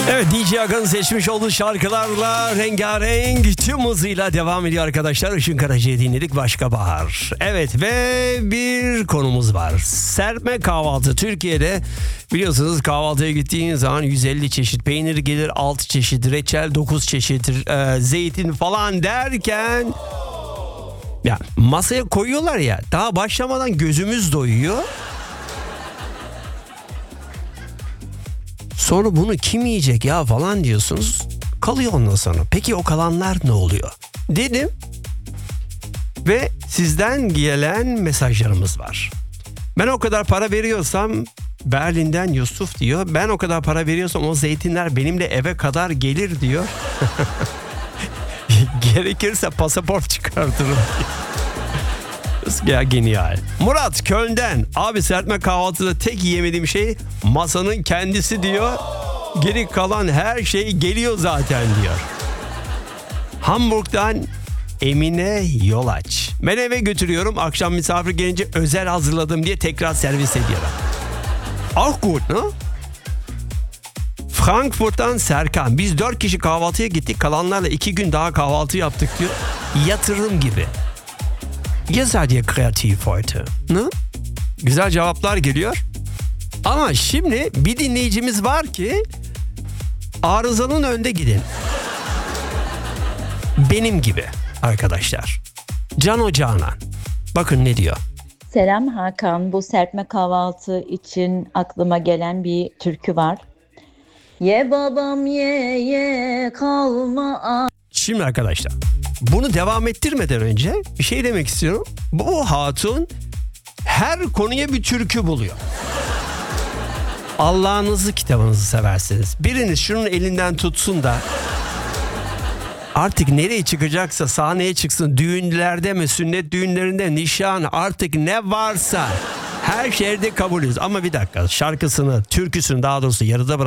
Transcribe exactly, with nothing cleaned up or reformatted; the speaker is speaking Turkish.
Evet, D J Aga'nın seçmiş olduğu şarkılarla rengarenk tüm hızıyla devam ediyor arkadaşlar. Işın Karaca'yı dinledik, Başka Bahar. Evet, ve bir konumuz var. Serpme kahvaltı. Türkiye'de biliyorsunuz kahvaltıya gittiğiniz zaman yüz elli çeşit peynir gelir, altı çeşit reçel, dokuz çeşit e, zeytin falan derken... Ya masaya koyuyorlar ya, daha başlamadan gözümüz doyuyor. Sonra bunu kim yiyecek ya falan diyorsunuz. Kalıyor ondan sonra. Peki o kalanlar ne oluyor? Dedim. Ve sizden gelen mesajlarımız var. Ben o kadar para veriyorsam, Berlin'den Yusuf diyor. Ben o kadar para veriyorsam o zeytinler benimle eve kadar gelir diyor. Gerekirse pasaport çıkartırım. Ya genial. Murat Köln'den, abi serpme kahvaltıda tek yiyemediğim şey masanın kendisi diyor. Geri kalan her şey geliyor zaten diyor. Hamburg'dan Emine Yolaç. Ben eve götürüyorum, akşam misafir gelince özel hazırladım diye tekrar servis ediyorum. Auch gut, ne? Frankfurt'tan Serkan. Biz dört kişi kahvaltıya gittik, kalanlarla iki gün daha kahvaltı yaptık diyor. Yatırım gibi. Ihr seid ihr kreativ heute. Ne? Güzel cevaplar geliyor. Ama şimdi bir dinleyicimiz var ki arızanın önde gidin. Benim gibi arkadaşlar. Cano Canan. Bakın ne diyor. Selam Hakan. Bu serpme kahvaltı için aklıma gelen bir türkü var. Ye babam ye ye kalma. Şimdi arkadaşlar, bunu devam ettirmeden önce bir şey demek istiyorum. Bu hatun her konuya bir türkü buluyor. Allah'ınızı, kitabınızı severseniz biriniz şunun elinden tutsun da artık nereye çıkacaksa sahneye çıksın. Düğünlerde mi, sünnet düğünlerinde, nişan, artık ne varsa her şerde kabulüz. Ama bir dakika, şarkısını, türküsünü daha doğrusu yarıda bırak.